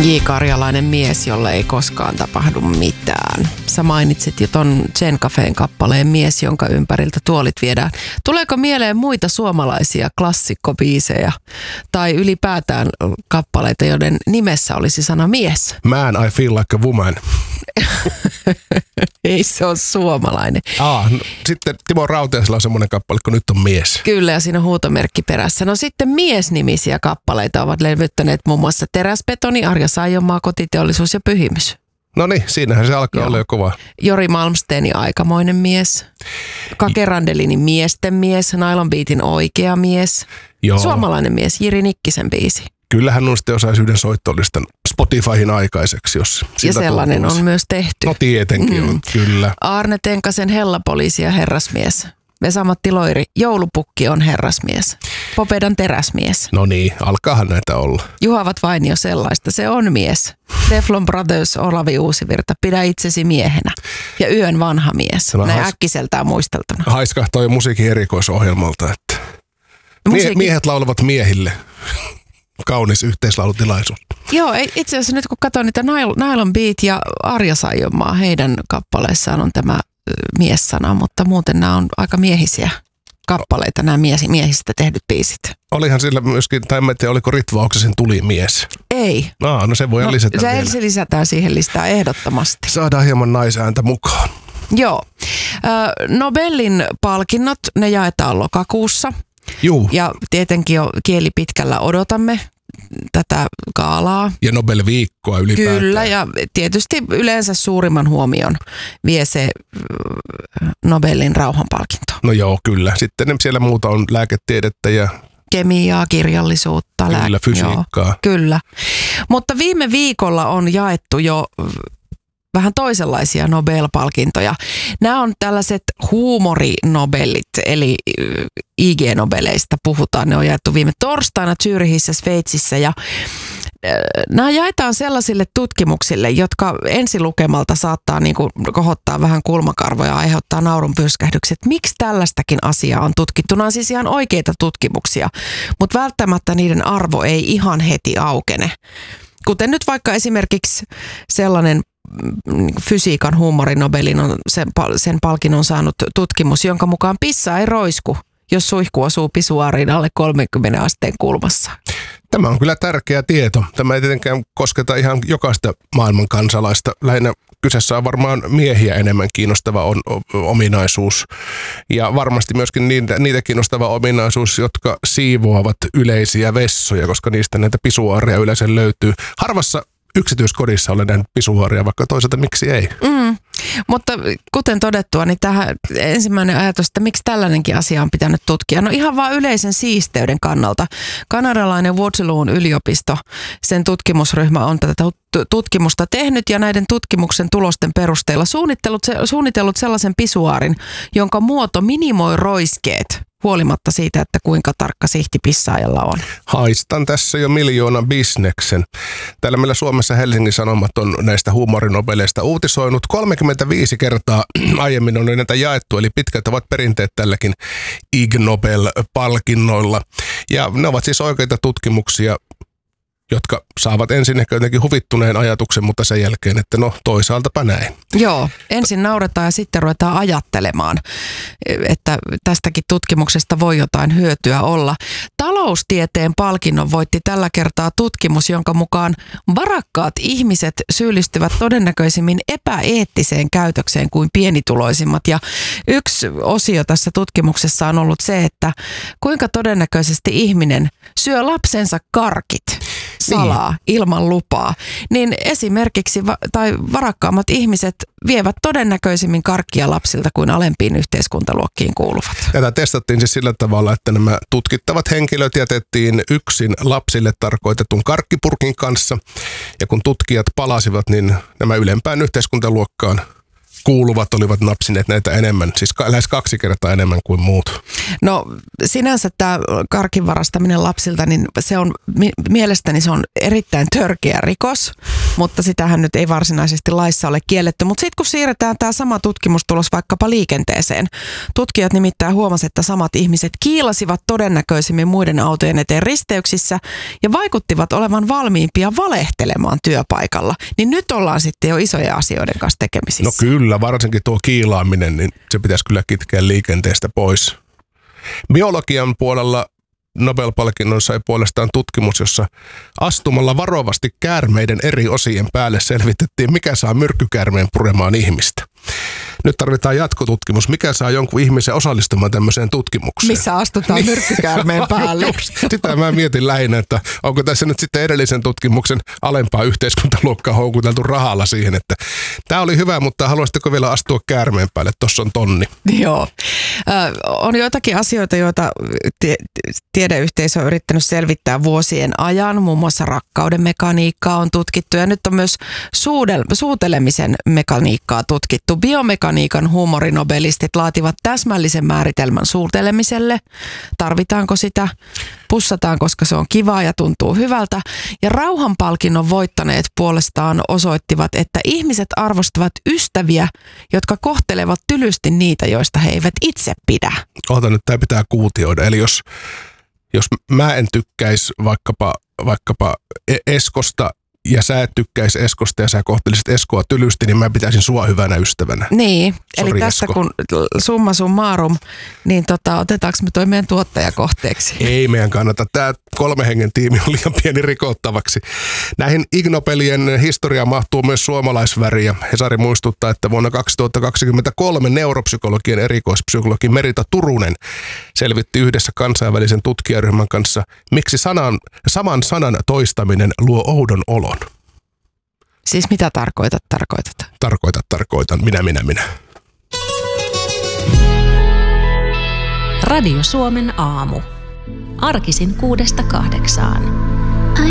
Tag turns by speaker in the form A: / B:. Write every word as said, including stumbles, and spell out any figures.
A: J. Karjalainen mies, jolle ei koskaan tapahdu mitään. Sä mainitsit jo ton Jen Cafeen kappaleen Mies, jonka ympäriltä tuolit viedään. Tuleeko mieleen muita suomalaisia klassikkobiisejä tai ylipäätään kappaleita, joiden nimessä olisi sana mies?
B: Man, I feel like a woman.
A: Ei se ole suomalainen.
B: Aa, no, sitten Timo Rautiaisella on semmoinen kappale, kun nyt on mies.
A: Kyllä, ja siinä on huutomerkki perässä. No sitten miesnimisiä kappaleita ovat levyttäneet muun muassa Teräsbetoni, Arja Saijonmaa, Kotiteollisuus ja Pyhimys.
B: No niin, siinähän se alkaa Joo. olla jo kova.
A: Jori Malmsteeni, Aikamoinen mies. Kake Randelinin Miesten mies, Nylon Beatin Oikea mies.
B: Joo.
A: Suomalainen mies, Jiri Nikkisen biisi.
B: Kyllähän on sitten osaisi yhden soittolistan Spotifyhin aikaiseksi, jos
A: ja sellainen on myös tehty.
B: No tietenkin mm. on, kyllä.
A: Aarne Tenkasen Hellapoliisi ja Herrasmies. Vesa-Matti Loiri, Joulupukki on herrasmies. Popedan teräsmies.
B: No niin, alkaahan näitä olla.
A: Juhavat Vainio sellaista, se on mies. Teflon Brothers, Olavi Uusivirta, Pidä itsesi miehenä. Ja Yön vanha mies, näin hais... äkkiseltään muisteltuna.
B: Haiskahtoi musiikin erikoisohjelmalta, että Musiikin... miehet laulavat miehille. Kaunis yhteislaulutilaisuus.
A: Joo, itse asiassa nyt kun katson niitä Nylon Beat ja Arja Saijonmaa, heidän kappaleissaan on tämä mies-sana, mutta muuten nämä on aika miehisiä kappaleita, nämä mies, miehistä tehdyt biisit.
B: Olihan sillä myöskin, tai en tiedä, oliko Ritva Oksasen Tuli mies?
A: Ei.
B: No, no se voi
A: no,
B: lisätä
A: se
B: vielä.
A: Se lisätään siihen listaan ehdottomasti.
B: Saadaan hieman naisääntä mukaan.
A: Joo. Nobelin palkinnot, ne jaetaan lokakuussa.
B: Juu.
A: Ja tietenkin jo kieli pitkällä odotamme tätä gaalaa.
B: Ja Nobel-viikkoa ylipäätään. Kyllä,
A: ja tietysti yleensä suurimman huomion vie se Nobelin rauhanpalkinto.
B: No joo, kyllä. Sitten siellä muuta on lääketiedettä ja
A: kemiaa, kirjallisuutta.
B: Kyllä,
A: lää...
B: fysiikkaa.
A: Joo, kyllä. Mutta viime viikolla on jaettu jo vähän toisenlaisia Nobel-palkintoja. Nämä on tällaiset huumorinobelit, eli I G-nobeleista puhutaan. Ne on jaettu viime torstaina Zürichissä, Sveitsissä, ja nämä jaetaan sellaisille tutkimuksille, jotka ensilukemalta saattaa niin kuin kohottaa vähän kulmakarvoja ja aiheuttaa naurun pyrskähdykset. Miksi tällaistakin asiaa on tutkittu? Nämä on siis ihan oikeita tutkimuksia, mutta välttämättä niiden arvo ei ihan heti aukene. Kuten nyt vaikka esimerkiksi sellainen fysiikan huumorinobelin on sen, sen palkinnon saanut tutkimus, jonka mukaan pissa ei roisku, jos suihku osuu pisuaariin alle kolmekymmentä asteen kulmassa.
B: Tämä on kyllä tärkeä tieto. Tämä ei tietenkään kosketa ihan jokaista maailman kansalaista. Lähinnä kyseessä on varmaan miehiä enemmän kiinnostava on, ominaisuus. Ja varmasti myöskin niitä, niitä kiinnostava ominaisuus, jotka siivoavat yleisiä vessoja, koska niistä näitä pisuaareja yleensä löytyy. Harvassa yksityiskodissa olen nähnyt pisuaaria, vaikka toisaalta miksi ei. Mm,
A: mutta kuten todettua, niin tähän ensimmäinen ajatus, että miksi tällainenkin asia on pitänyt tutkia. No ihan vaan yleisen siisteyden kannalta. Kanadalainen Waterloon yliopisto, sen tutkimusryhmä on tätä tutkimusta tehnyt ja näiden tutkimuksen tulosten perusteella suunnitellut, suunnitellut sellaisen pisuaarin, jonka muoto minimoi roiskeet huolimatta siitä, että kuinka tarkka sihti pissaajalla on.
B: Haistan tässä jo miljoonan bisneksen. Täällä meillä Suomessa Helsingin Sanomat on näistä huumorinobeleista uutisoinut. kolmekymmentäviisi kertaa aiemmin on näitä jaettu, eli pitkät ovat perinteet tälläkin Ig Nobel-palkinnoilla. Ja ne ovat siis oikeita tutkimuksia, jotka saavat ensin ehkä jotenkin huvittuneen ajatuksen, mutta sen jälkeen, että no toisaaltapa näin.
A: Joo, ensin nauretaan ja sitten ruvetaan ajattelemaan, että tästäkin tutkimuksesta voi jotain hyötyä olla. Taloustieteen palkinnon voitti tällä kertaa tutkimus, jonka mukaan varakkaat ihmiset syyllistyvät todennäköisimmin epäeettiseen käytökseen kuin pienituloisimmat. Ja yksi osio tässä tutkimuksessa on ollut se, että kuinka todennäköisesti ihminen syö lapsensa karkit salaa niin, ilman lupaa, niin esimerkiksi va- tai varakkaammat ihmiset vievät todennäköisimmin karkkia lapsilta kuin alempiin yhteiskuntaluokkiin kuuluvat.
B: Tätä testattiin siis sillä tavalla, että nämä tutkittavat henkilöt jätettiin yksin lapsille tarkoitetun karkkipurkin kanssa, ja kun tutkijat palasivat, niin nämä ylempään yhteiskuntaluokkaan kuuluvat olivat napsineet näitä enemmän, siis lähes kaksi kertaa enemmän kuin muut.
A: No sinänsä tämä karkin varastaminen lapsilta, niin se on, mielestäni se on erittäin törkeä rikos, mutta sitähän nyt ei varsinaisesti laissa ole kielletty. Mutta sitten kun siirretään tämä sama tutkimustulos vaikkapa liikenteeseen, tutkijat nimittäin huomasivat, että samat ihmiset kiilasivat todennäköisimmin muiden autojen eteen risteyksissä ja vaikuttivat olevan valmiimpia valehtelemaan työpaikalla. Niin nyt ollaan sitten jo isojen asioiden kanssa tekemisissä.
B: No kyllä, varsinkin tuo kiilaaminen, niin se pitäisi kyllä kitkeä liikenteestä pois. Biologian puolella Nobel-palkinnon sai puolestaan tutkimus, jossa astumalla varovasti käärmeiden eri osien päälle selvitettiin, mikä saa myrkkykäärmeen puremaan ihmistä. Nyt tarvitaan jatkotutkimus. Mikä saa jonkun ihmisen osallistumaan tämmöiseen tutkimukseen?
A: Missä astutaan myrkkykäärmeen päälle?
B: Sitä mä mietin lähinnä, että onko tässä nyt sitten edellisen tutkimuksen alempaa yhteiskuntaluokkaa houkuteltu rahalla siihen, että tämä oli hyvä, mutta haluaisitteko vielä astua käärmeen päälle? Tuossa on tonni.
A: Joo. Ö, on joitakin asioita, joita tie- tiedeyhteisö on yrittänyt selvittää vuosien ajan. Muun muassa rakkauden mekaniikkaa on tutkittu ja nyt on myös suudel- suutelemisen mekaniikkaa tutkittu. Biomekaniikan huumorinobelistit laativat täsmällisen määritelmän suutelemiselle. Tarvitaanko sitä? Pussataan, koska se on kivaa ja tuntuu hyvältä. Ja rauhanpalkinnon voittaneet puolestaan osoittivat, että ihmiset arvostavat ystäviä, jotka kohtelevat tylysti niitä, joista he eivät itse pidä.
B: Oota nyt, tämä pitää kuutioida. Eli jos, jos mä en tykkäisi vaikkapa, vaikkapa Eskosta, ja sä et tykkäisi Eskosta ja sä kohtelisit Eskoa tylysti, niin mä pitäisin sua hyvänä ystävänä.
A: Niin,
B: Sori,
A: eli tässä
B: Esko.
A: kun summa summarum, niin tota, otetaanko me toi meidän tuottajakohteeksi?
B: Ei meidän kannata. Tämä kolme hengen tiimi on liian pieni rikottavaksi. Näihin Ig Nobelien historiaan mahtuu myös suomalaisväri ja Hesari muistuttaa, että vuonna kaksituhattakaksikymmentäkolme neuropsykologian erikoispsykologi Merita Turunen selvitti yhdessä kansainvälisen tutkijaryhmän kanssa, miksi sanan, saman sanan toistaminen luo oudon olon.
A: Siis mitä tarkoitat, tarkoitat?
B: Tarkoitat, tarkoitan. Minä, minä, minä.
C: Radio Suomen aamu. Arkisin kuudesta kahdeksaan.